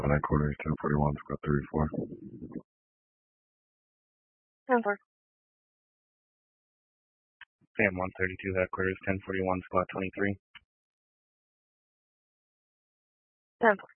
On headquarters, 1041, squad 34. 10-4. Sam 132, headquarters, 1041, squad 23. 10-4.